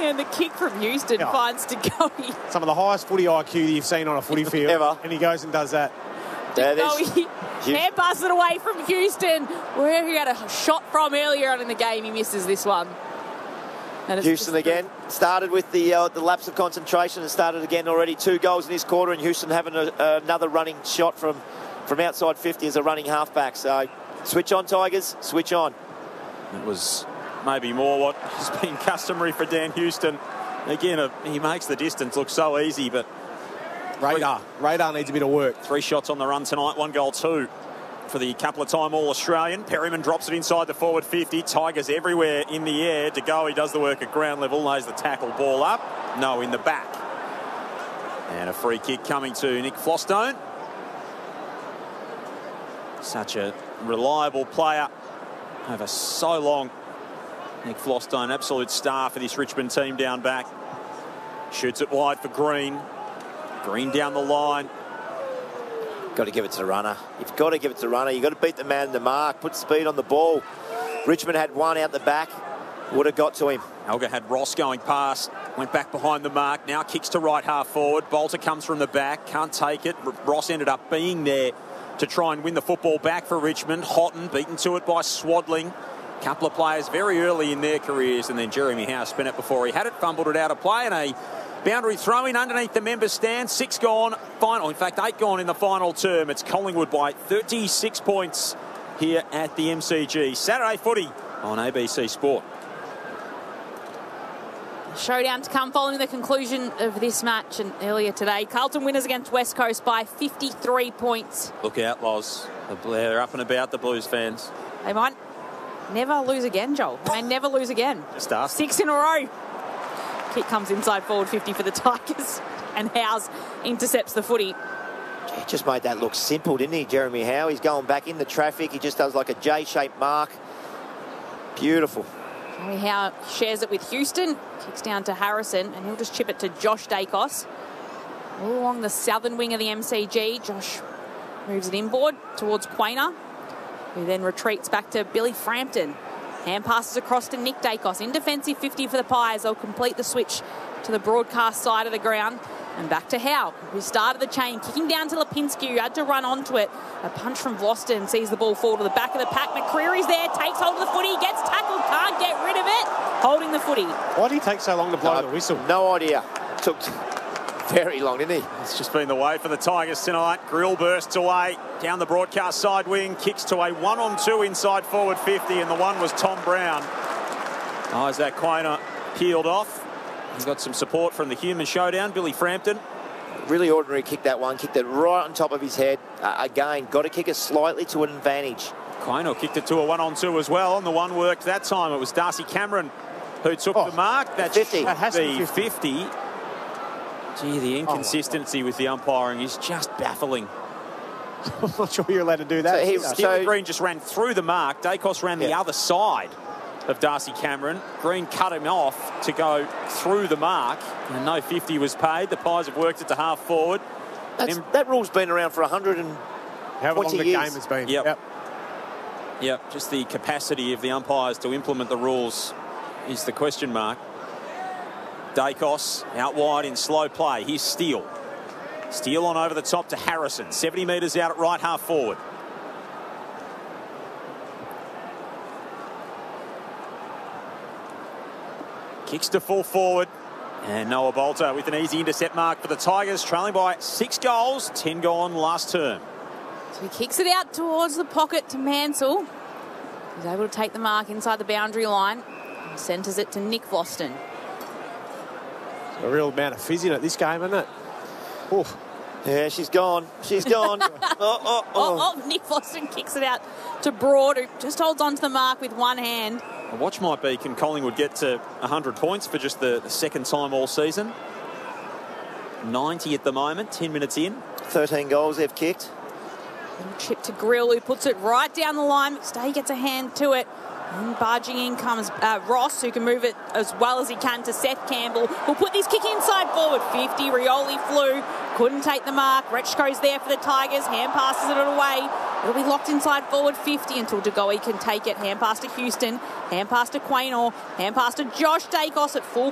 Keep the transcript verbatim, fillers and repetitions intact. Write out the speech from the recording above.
And the kick from Houston Yeah. finds Degoe. Some of the highest footy I Q that you've seen on a footy field. Ever. And he goes and does that. There it is. Degoe hand passes it away from Houston, where he had a shot from earlier on in the game. He misses this one. And it's Houston just- again started with the uh, the lapse of concentration and started again already. Two goals in this quarter, and Houston having a, another running shot from from outside fifty as a running halfback. So switch on, Tigers, switch on. It was maybe more what has been customary for Dan Houston. Again, uh, he makes the distance look so easy, but Radar. Radar needs a bit of work. three shots on the run tonight, one goal, two for the couple of time All-Australian. Perryman drops it inside the forward fifty. Tigers everywhere in the air. Degoe does the work at ground level, lays the tackle, ball up. No, in the back. And a free kick coming to Nick Flostone. Such a reliable player over so long. Nick Flostone, absolute star for this Richmond team down back. Shoots it wide for Green. Green down the line. Got to give it to the runner. You've got to give it to the runner. You've got to beat the man in the mark. Put speed on the ball. Richmond had one out the back. Would have got to him. Alga had Ross going past. Went back behind the mark. Now kicks to right half forward. Bolter comes from the back. Can't take it. Ross ended up being there to try and win the football back for Richmond. Houghton beaten to it by Swadling. Couple of players very early in their careers, and then Jeremy Howe spun it before he had it. Fumbled it out of play, and a boundary throw in underneath the members' stand. Six gone, final. In fact, eight gone in the final term. It's Collingwood by thirty-six points here at the M C G. Saturday footy on A B C Sport. Showdown to come following the conclusion of this match and earlier today. Carlton winners against West Coast by fifty-three points. Look out, Loz. They're up and about, the Blues fans. They might never lose again, Joel. They may never lose again. Just ask. Six in a row. Kick comes inside forward fifty for the Tigers, and Howes intercepts the footy. He just made that look simple, didn't he, Jeremy Howe? He's going back in the traffic. He just does like a J-shaped mark. Beautiful. Jeremy Howe shares it with Houston. Kicks down to Harrison, and he'll just chip it to Josh Dacos. All along the southern wing of the M C G, Josh moves it inboard towards Quainer, who then retreats back to Billy Frampton. Hand passes across to Nick Dacos. In defensive fifty for the Pies. They'll complete the switch to the broadcast side of the ground. And back to Howe, who started the chain, kicking down to Lipinski, who had to run onto it. A punch from Vlosten, sees the ball fall to the back of the pack. McCreary's there, takes hold of the footy, gets tackled, can't get rid of it. Holding the footy. Why did he take so long to blow No, the whistle? No idea. Took very long, didn't he? It's just been the way for the Tigers tonight. Grill bursts away down the broadcast side wing, kicks to a one on two inside forward fifty, and the one was Tom Brown. Isaac Quainer peeled off. He's got some support from the human showdown, Billy Frampton. Really ordinary kick, that one. Kicked it right on top of his head. Uh, again, got to kick it slightly to an advantage. Quainer kicked it to a one on two as well, and the one worked that time. It was Darcy Cameron who took Oh, the mark. That fifty. should That has to be be fifty. fifty. Gee, the inconsistency with the umpiring is just baffling. I'm not sure you're allowed to do that. So he- either. so- Steven Green just ran through the mark. Dacos ran the Yeah. other side of Darcy Cameron. Green cut him off to go through the mark, and no fifty was paid. The Pies have worked it to half forward. That's, Em- that rule's been around for one hundred and However long twenty the years. game has been. Yep. Yep, just the capacity of the umpires to implement the rules is the question mark. Dacos out wide in slow play. Here's Steele. Steele on over the top to Harrison. seventy metres out at right half forward. Kicks to full forward. And Noah Bolter with an easy intercept mark for the Tigers, trailing by six goals, ten gone last term. So he kicks it out towards the pocket to Mansell. He's able to take the mark inside the boundary line. And centres it to Nick Vlosten. A real amount of fizz in it this game, isn't it? Oof. Yeah, she's gone. She's gone. oh, oh, oh. Oh, oh, Nick Vlosten kicks it out to Broad, who just holds on to the mark with one hand. The watch might be, can Collingwood get to one hundred points for just the, the second time all season? ninety at the moment, ten minutes in. thirteen goals they've kicked. Little chip to Grill, who puts it right down the line. McStay gets a hand to it. And barging in comes uh, Ross, who can move it as well as he can to Seth Campbell, who'll put this kick inside forward. fifty, Rioli flew, couldn't take the mark. Rechko's there for the Tigers, hand passes it away. It'll be locked inside forward fifty until Degoe can take it. Hand pass to Houston, hand pass to Quaynor, hand pass to Josh Dacos at full